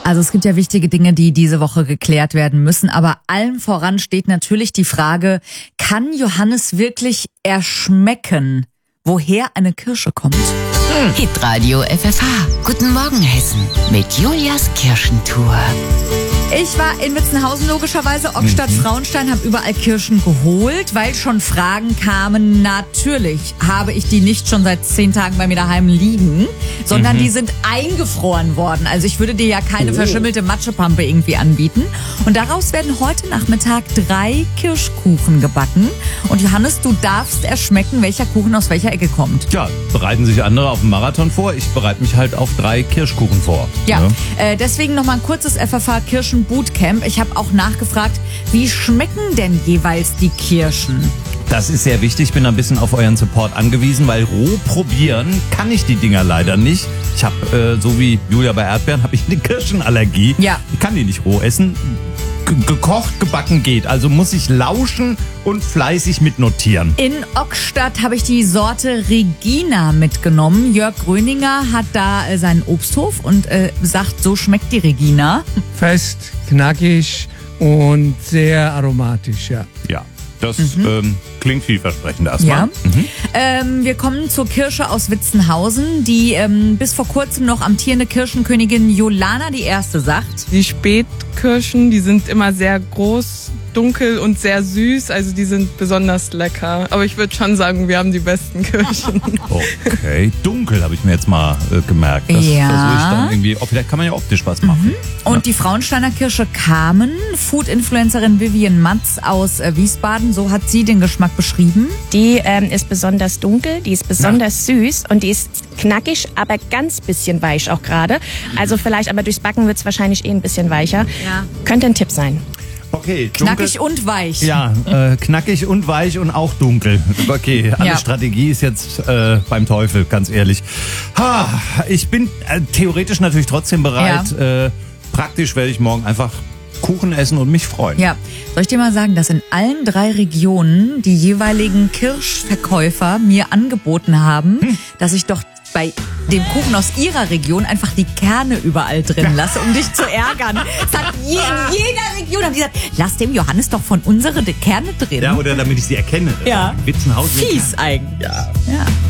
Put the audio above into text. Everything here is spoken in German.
Also es gibt ja wichtige Dinge, die diese Woche geklärt werden müssen. Aber allem voran steht natürlich die Frage, kann Johannes wirklich erschmecken, woher eine Kirsche kommt? Hitradio FFH. Guten Morgen, Hessen. Mit Julias Kirschentour. Ich war in Witzenhausen logischerweise, Ockstadt, Frauenstein, habe überall Kirschen geholt, weil schon Fragen kamen. Natürlich habe ich die nicht schon seit 10 Tagen bei mir daheim liegen, sondern die sind eingefroren worden. Also ich würde dir ja keine verschimmelte Matschepampe irgendwie anbieten. Und daraus werden heute Nachmittag 3 Kirschkuchen gebacken. Und Johannes, du darfst erschmecken, welcher Kuchen aus welcher Ecke kommt. Ja, bereiten sich andere auf den Marathon vor. Ich bereite mich halt auf 3 Kirschkuchen vor. Ja, deswegen nochmal ein kurzes FFH-Kirschen-Bootcamp. Ich habe auch nachgefragt, wie schmecken denn jeweils die Kirschen? Das ist sehr wichtig. Ich bin ein bisschen auf euren Support angewiesen, weil roh probieren kann ich die Dinger leider nicht. Ich habe, so wie Julia bei Erdbeeren, habe ich eine Kirschenallergie. Ja. Ich kann die nicht roh essen. Gekocht, gebacken geht. Also muss ich lauschen und fleißig mitnotieren. In Ockstadt habe ich die Sorte Regina mitgenommen. Jörg Gröninger hat da seinen Obsthof und sagt, so schmeckt die Regina. Fest, knackig und sehr aromatisch, ja. Ja, das klingt vielversprechend erstmal. Ja. Wir kommen zur Kirsche aus Witzenhausen, die bis vor kurzem noch amtierende Kirschenkönigin Jolana die Erste sagt. Die Spätkirschen, die sind immer sehr groß, dunkel und sehr süß, also die sind besonders lecker. Aber ich würde schon sagen, wir haben die besten Kirschen. Okay, dunkel habe ich mir jetzt mal gemerkt. Das Ja. versuche ich dann irgendwie. Vielleicht kann man ja optisch was machen. Und die Frauensteiner Kirsche Carmen, Food-Influencerin Vivian Matz aus Wiesbaden, so hat sie den Geschmack beschrieben. Die ist besonders dunkel, die ist besonders süß und die ist knackig, aber ganz bisschen weich auch gerade. Also vielleicht, aber durchs Backen wird es wahrscheinlich ein bisschen weicher. Ja. Könnte ein Tipp sein. Okay, dunkel. Knackig und weich. Ja, knackig und weich und auch dunkel. Okay, alle Ja. Strategie ist jetzt beim Teufel, ganz ehrlich. Ich bin theoretisch natürlich trotzdem bereit. Praktisch werde ich morgen einfach Kuchen essen und mich freuen. Ja, soll ich dir mal sagen, dass in allen 3 Regionen die jeweiligen Kirschverkäufer mir angeboten haben, dass ich doch bei dem Kuchen aus ihrer Region einfach die Kerne überall drin lasse, um dich zu ärgern. Es hat in jeder Region haben die gesagt, lass dem Johannes doch von unsere Kerne drin. Ja, oder damit ich sie erkenne. Ja. Witzenhausen. Fies eigentlich. Ja. Ja.